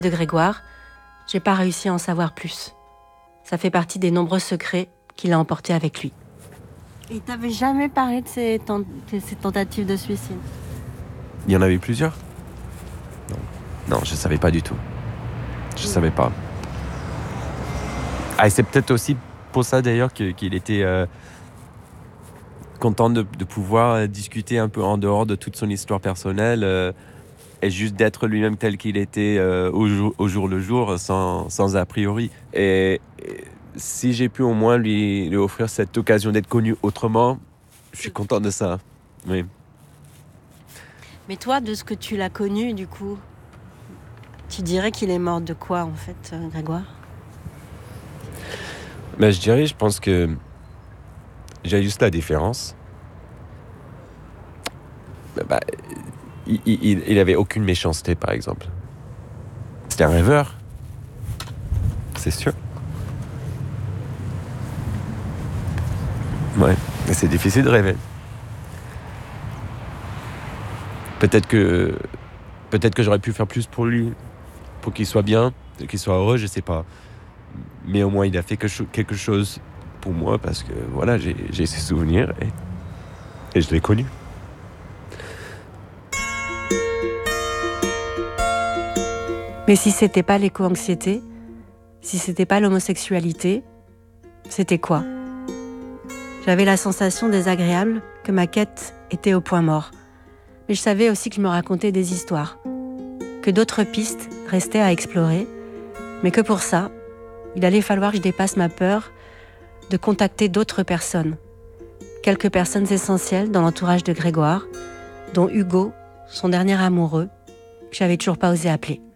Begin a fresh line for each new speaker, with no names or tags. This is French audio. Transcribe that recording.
De Grégoire, j'ai pas réussi à en savoir plus. Ça fait partie des nombreux secrets qu'il a emportés avec lui. Et il t'avait jamais parlé de ces tentatives de suicide?
Il y en avait plusieurs? Non, je savais pas du tout. Je savais pas. Ah, et c'est peut-être aussi pour ça d'ailleurs qu'il était content de pouvoir discuter un peu en dehors de toute son histoire personnelle et juste d'être lui-même tel qu'il était au jour le jour, sans a priori. Et si j'ai pu au moins lui offrir cette occasion d'être connu autrement, je suis content de ça. Oui.
Mais toi, de ce que tu l'as connu, du coup, tu dirais qu'il est mort de quoi, en fait, Grégoire?
Mais je pense que j'ai juste la différence. Il avait aucune méchanceté, par exemple. C'était un rêveur. C'est sûr. Ouais, mais c'est difficile de rêver. Peut-être que j'aurais pu faire plus pour lui, pour qu'il soit bien, qu'il soit heureux, je sais pas. Mais au moins, il a fait quelque chose pour moi parce que voilà, j'ai ses souvenirs et je l'ai connu.
Mais si c'était pas l'éco-anxiété, si c'était pas l'homosexualité, c'était quoi? J'avais la sensation désagréable que ma quête était au point mort. Mais je savais aussi que je me racontais des histoires, que d'autres pistes restaient à explorer, mais que pour ça, il allait falloir que je dépasse ma peur de contacter d'autres personnes. Quelques personnes essentielles dans l'entourage de Grégoire, dont Hugo, son dernier amoureux, que j'avais toujours pas osé appeler.